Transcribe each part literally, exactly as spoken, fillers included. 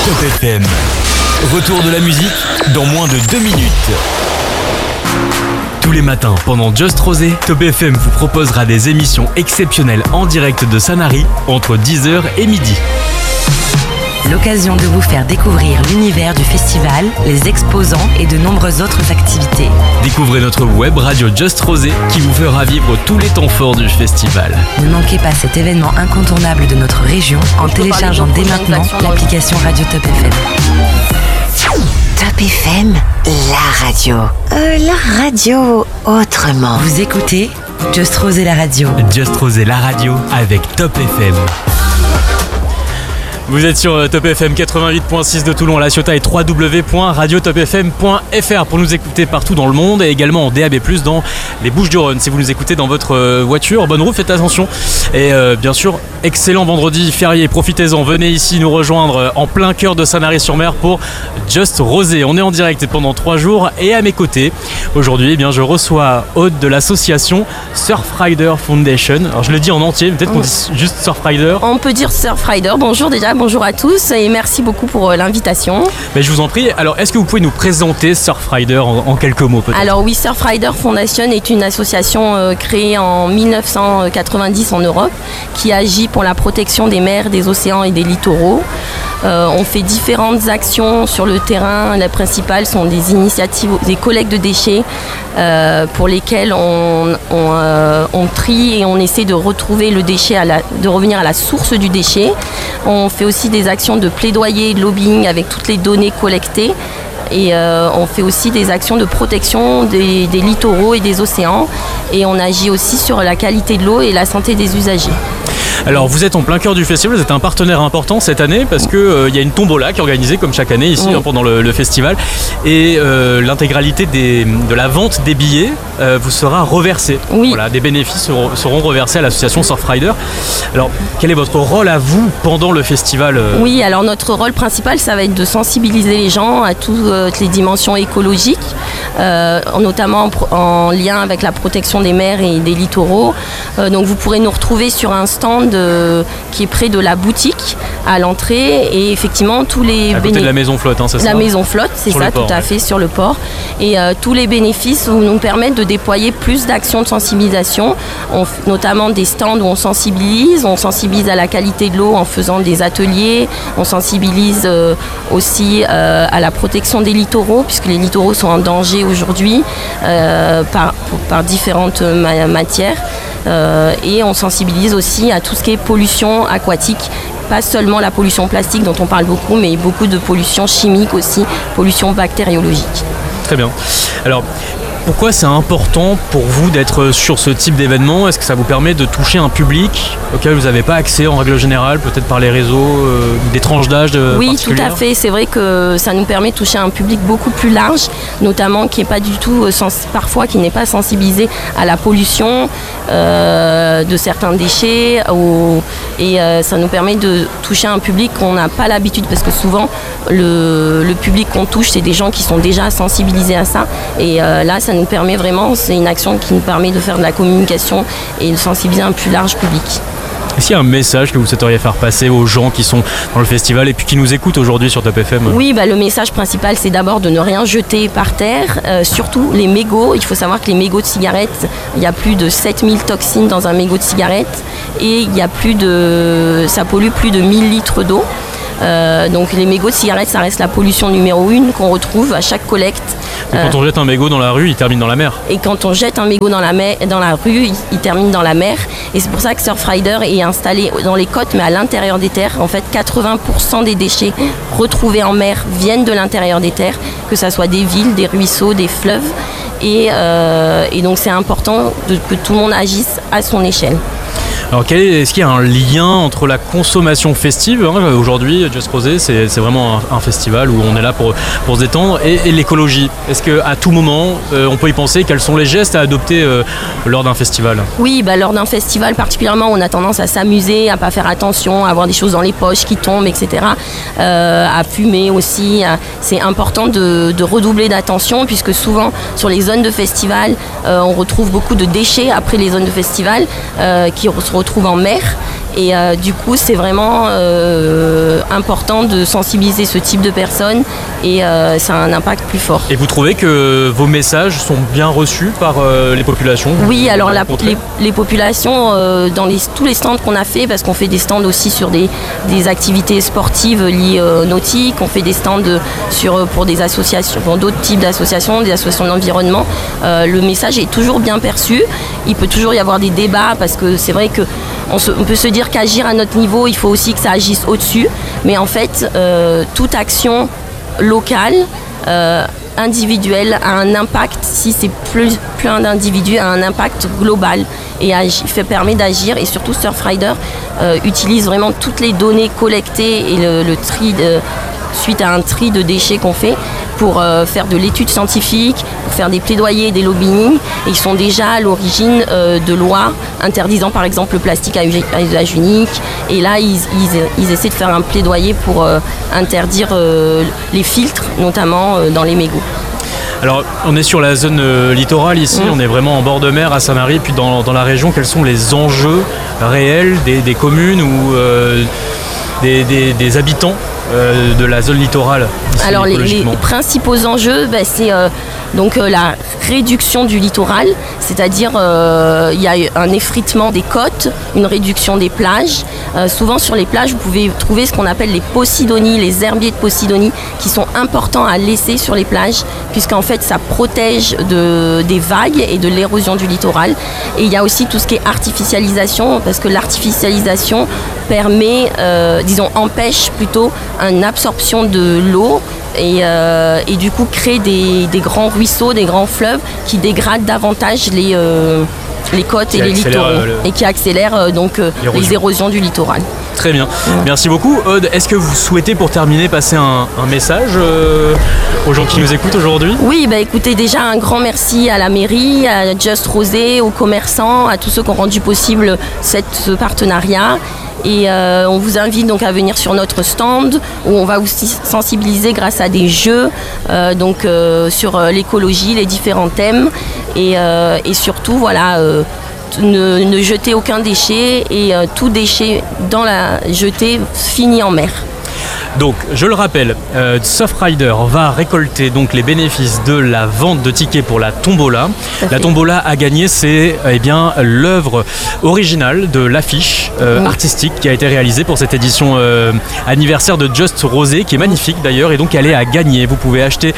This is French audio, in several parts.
Top F M. Retour de la musique dans moins de deux minutes. Tous les matins, pendant Just Rosé, Top F M vous proposera des émissions exceptionnelles en direct de Sanary entre dix heures et midi. L'occasion de vous faire découvrir l'univers du festival, les exposants et de nombreuses autres activités. Découvrez notre web radio Just Rosé qui vous fera vivre tous les temps forts du festival. Ne manquez pas cet événement incontournable de notre région en téléchargeant dès maintenant l'application Radio Top F M. Top F M, la radio. Euh, la radio autrement. Vous écoutez Just Rosé la radio. Just Rosé la radio avec Top F M. Vous êtes sur Top F M quatre-vingt-huit virgule six de Toulon, La Ciotat et w w w point radio top f m point f r pour nous écouter partout dans le monde et également en D A B plus, dans les Bouches-du-Rhône. Si vous nous écoutez dans votre voiture, bonne route, faites attention. Et euh, bien sûr, excellent vendredi férié, profitez-en, venez ici nous rejoindre en plein cœur de Sanary-sur-Mer pour Just Rosé. On est en direct pendant trois jours et à mes côtés, aujourd'hui, eh bien, je reçois Aude de l'association Surfrider Foundation. Alors je le dis en entier, peut-être qu'on dit juste Surfrider. On peut dire Surfrider, bonjour déjà. Bonjour à tous et merci beaucoup pour l'invitation. Mais je vous en prie, alors est-ce que vous pouvez nous présenter Surfrider en, en quelques mots peut-être ? Alors oui, Surfrider Foundation est une association euh, créée en dix-neuf cent quatre-vingt-dix en Europe qui agit pour la protection des mers, des océans et des littoraux. Euh, on fait différentes actions sur le terrain. Les principales sont des initiatives, des collectes de déchets euh, pour lesquelles on, on, euh, on trie et on essaie de retrouver le déchet, à la, de revenir à la source du déchet. On fait aussi des actions de plaidoyer et de lobbying avec toutes les données collectées. Et euh, on fait aussi des actions de protection des, des littoraux et des océans. Et on agit aussi sur la qualité de l'eau et la santé des usagers. Alors vous êtes en plein cœur du festival, vous êtes un partenaire important cette année parce qu'il euh, y a une tombola qui est organisée comme chaque année ici, oui, hein, pendant le, le festival et euh, l'intégralité des, de la vente des billets euh, vous sera reversée. Oui. Voilà, des bénéfices seront, seront reversés à l'association Surfrider. Alors quel est votre rôle à vous pendant le festival euh... Oui, alors notre rôle principal ça va être de sensibiliser les gens à toutes euh, les dimensions écologiques, euh, notamment en, en lien avec la protection des mers et des littoraux. Euh, donc vous pourrez nous retrouver sur un stand De, qui est près de la boutique à l'entrée et effectivement tous les à côté béné- de la maison flotte, hein, c'est la ça ? La maison flotte, c'est sur ça, tout à fait, sur le port. Et euh, tous les bénéfices nous permettent de déployer plus d'actions de sensibilisation, on, notamment des stands où on sensibilise, on sensibilise à la qualité de l'eau en faisant des ateliers, on sensibilise euh, aussi euh, à la protection des littoraux puisque les littoraux sont en danger aujourd'hui euh, par, par différentes ma- matières. Euh, et on sensibilise aussi à tout ce qui est pollution aquatique, pas seulement la pollution plastique dont on parle beaucoup, mais beaucoup de pollution chimique aussi, pollution bactériologique. Très bien. Alors, pourquoi c'est important pour vous d'être sur ce type d'événement ? Est-ce que ça vous permet de toucher un public auquel vous n'avez pas accès en règle générale, peut-être par les réseaux, euh, des tranches d'âge euh, Oui, tout à fait. C'est vrai que ça nous permet de toucher un public beaucoup plus large, notamment qui n'est pas du tout, sens- parfois qui n'est pas sensibilisé à la pollution euh, de certains déchets. Au, et euh, ça nous permet de toucher un public qu'on n'a pas l'habitude, parce que souvent, le, le public qu'on touche, c'est des gens qui sont déjà sensibilisés à ça. Et euh, là, ça nous permet vraiment, c'est une action qui nous permet de faire de la communication et de sensibiliser un plus large public. Est-ce qu'il y a un message que vous souhaiteriez faire passer aux gens qui sont dans le festival et puis qui nous écoutent aujourd'hui sur Top F M ? Oui, bah, le message principal, c'est d'abord de ne rien jeter par terre, euh, surtout les mégots. Il faut savoir que les mégots de cigarettes, il y a plus de sept mille toxines dans un mégot de cigarette et il y a plus de, ça pollue plus de mille litres d'eau. Euh, donc les mégots de cigarettes, ça reste la pollution numéro une qu'on retrouve à chaque collecte. Et quand on jette un mégot dans la rue, il termine dans la mer. Et quand on jette un mégot dans la, mer, dans la rue, il, il termine dans la mer. Et c'est pour ça que Surfrider est installé dans les côtes, mais à l'intérieur des terres. En fait, quatre-vingts pour cent des déchets retrouvés en mer viennent de l'intérieur des terres, que ce soit des villes, des ruisseaux, des fleuves. Et, euh, et donc c'est important de, que tout le monde agisse à son échelle. Alors quel est, est-ce qu'il y a un lien entre la consommation festive, hein, aujourd'hui Just Rosé c'est, c'est vraiment un, un festival où on est là pour, pour se détendre, et, et l'écologie? Est-ce qu'à tout moment euh, on peut y penser? Quels sont les gestes à adopter euh, lors d'un festival? Oui, bah, lors d'un festival particulièrement, on a tendance à s'amuser, à pas faire attention, à avoir des choses dans les poches qui tombent, et cetera. Euh, à fumer aussi. À... C'est important de, de redoubler d'attention, puisque souvent sur les zones de festival, euh, on retrouve beaucoup de déchets après les zones de festival euh, qui se retrouvent en mer. Et euh, du coup, c'est vraiment euh, important de sensibiliser ce type de personnes et euh, ça a un impact plus fort. Et vous trouvez que vos messages sont bien reçus par euh, les populations? Oui, alors la, les, les populations, euh, dans les, tous les stands qu'on a fait, parce qu'on fait des stands aussi sur des, des activités sportives liées euh, nautiques, on fait des stands sur, pour des associations, pour d'autres types d'associations, des associations d'environnement. Euh, le message est toujours bien perçu. Il peut toujours y avoir des débats parce que c'est vrai qu'on se, on peut se dire qu'agir à notre niveau, il faut aussi que ça agisse au-dessus. Mais en fait, euh, toute action locale, euh, individuelle, a un impact, si c'est plus plein d'individus, a un impact global et agi, fait, permet d'agir. Et surtout, Surfrider euh, utilise vraiment toutes les données collectées et le, le tri de, suite à un tri de déchets qu'on fait pour euh, faire de l'étude scientifique, pour faire des plaidoyers, des lobbying. Et ils sont déjà à l'origine euh, de lois interdisant par exemple le plastique à usage unique. Et là, ils, ils, ils essaient de faire un plaidoyer pour euh, interdire euh, les filtres, notamment euh, dans les mégots. Alors, on est sur la zone euh, littorale ici, mmh. on est vraiment en bord de mer à Sanary, puis dans, dans la région, quels sont les enjeux réels des, des communes ou euh, des, des, des habitants euh, de la zone littorale ici? Alors, les, les principaux enjeux, bah, c'est euh, donc euh, la réduction du littoral, c'est-à-dire il euh, y a un effritement des côtes, une réduction des plages. Euh, souvent sur les plages, vous pouvez trouver ce qu'on appelle les posidonies, les herbiers de posidonie, qui sont importants à laisser sur les plages, puisqu'en fait ça protège de, des vagues et de l'érosion du littoral. Et il y a aussi tout ce qui est artificialisation, parce que l'artificialisation permet, euh, disons, empêche plutôt une absorption de l'eau et, euh, et du coup crée des, des grands ruisseaux, des grands fleuves qui dégradent davantage les, euh, les côtes et les littoraux le... et qui accélèrent euh, donc euh, les érosions du littoral. Très bien, ouais. Merci beaucoup. Aude, est-ce que vous souhaitez pour terminer passer un, un message euh, aux gens qui nous écoutent aujourd'hui? Oui, bah écoutez, déjà un grand merci à la mairie, à Just Rosé, aux commerçants, à tous ceux qui ont rendu possible cette, ce partenariat. Et euh, on vous invite donc à venir sur notre stand où on va aussi sensibiliser grâce à des jeux euh, donc, euh, sur euh, l'écologie, les différents thèmes et, euh, et surtout voilà, euh, ne, ne jeter aucun déchet et euh, tout déchet dans la jetée finit en mer. Donc, je le rappelle, euh, Surfrider va récolter donc les bénéfices de la vente de tickets pour la tombola. La tombola à gagner, c'est eh bien l'œuvre originale de l'affiche euh, mmh. artistique qui a été réalisée pour cette édition euh, anniversaire de Just Rosé, qui est magnifique d'ailleurs, et donc elle est à gagner. Vous pouvez acheter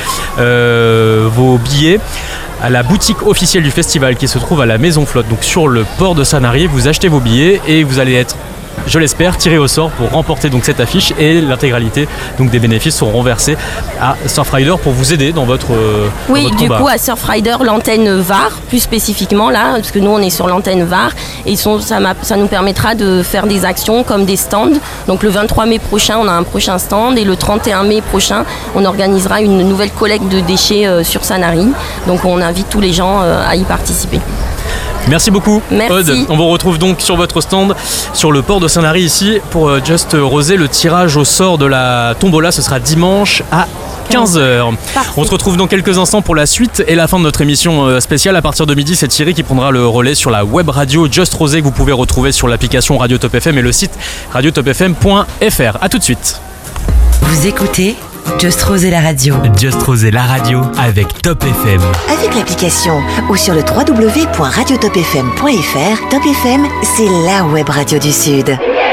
euh, vos billets à la boutique officielle du festival qui se trouve à la Maison Flotte, donc sur le port de Sanary. Vous achetez vos billets et vous allez être, je l'espère, tiré au sort pour remporter donc cette affiche, et l'intégralité donc des bénéfices seront reversés à Surfrider pour vous aider dans votre euh, oui dans votre du combat. coup à Surfrider, l'antenne V A R plus spécifiquement là, parce que nous on est sur l'antenne V A R et ils sont, ça, ça nous permettra de faire des actions comme des stands. Donc le vingt-trois mai prochain on a un prochain stand et le trente et un mai prochain on organisera une nouvelle collecte de déchets euh, sur Sanary. Donc on invite tous les gens euh, à y participer. Merci beaucoup, Merci. Aude. On vous retrouve donc sur votre stand sur le port de Sanary ici pour Just Rosé. Le tirage au sort de la tombola, ce sera dimanche à quinze heures. Parfait. On se retrouve dans quelques instants pour la suite et la fin de notre émission spéciale. À partir de midi, c'est Thierry qui prendra le relais sur la web radio Just Rosé que vous pouvez retrouver sur l'application Radio Top F M et le site radio top f m point f r. A tout de suite. Vous écoutez Just Rosé la radio. Just Rosé la radio avec Top F M. Avec l'application ou sur le w w w point radio top f m point f r. Top F M, c'est la web radio du Sud.